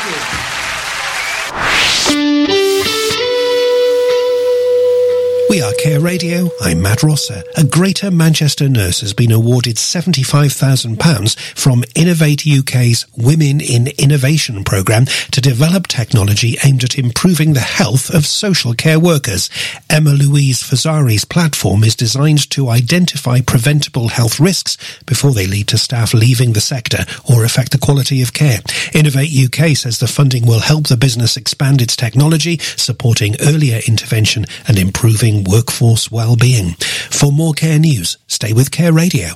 We are Care Radio. I'm Matt Rosser. A Greater Manchester nurse has been awarded £75,000 from Innovate UK's Women in Innovation programme to develop technology aimed at improving the health of social care workers. Emma Louise Fazari's platform is designed to identify preventable health risks before they lead to staff leaving the sector or affect the quality of care. Innovate UK says the funding will help the business expand its technology, supporting earlier intervention and improving workforce well-being. For more care news, stay with Care Radio.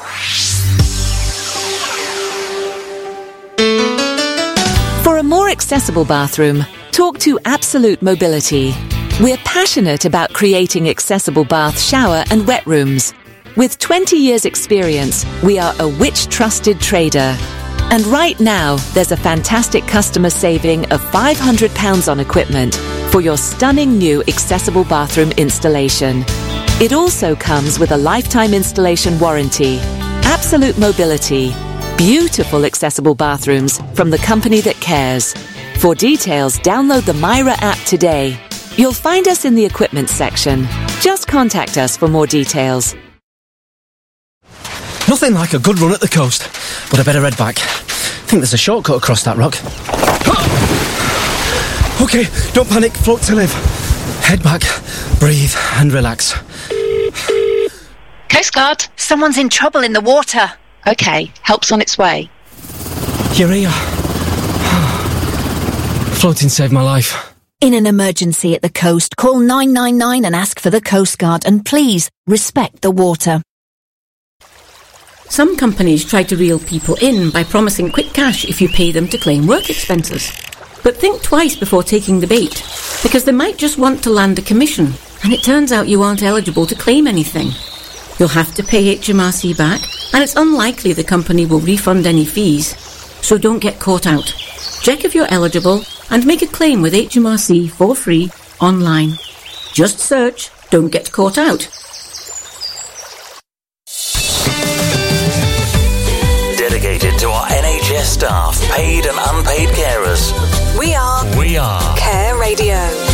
For a more accessible bathroom, talk to Absolute Mobility. We're passionate about creating accessible bath, shower and wet rooms. With 20 years' experience, we are a Which-trusted trader. And right now, there's a fantastic customer saving of £500 on equipment for your stunning new accessible bathroom installation. It also comes with a lifetime installation warranty. Absolute Mobility. Beautiful accessible bathrooms from the company that cares. For details, download the Myra app today. You'll find us in the equipment section. Just contact us for more details. Nothing like a good run at the coast, but I better head back. I think there's a shortcut across that rock. OK, don't panic, float to live. Head back, breathe and relax. Coast Guard, someone's in trouble in the water. OK, help's on its way. You're here. Floating saved my life. In an emergency at the coast, call 999 and ask for the Coast Guard, and please respect the water. Some companies try to reel people in by promising quick cash if you pay them to claim work expenses. But think twice before taking the bait, because they might just want to land a commission, and it turns out you aren't eligible to claim anything. You'll have to pay HMRC back, and it's unlikely the company will refund any fees. So don't get caught out. Check if you're eligible and make a claim with HMRC for free online. Just search "Don't Get Caught Out." Dedicated to our NHS staff, paid and unpaid carers. We are Care Radio.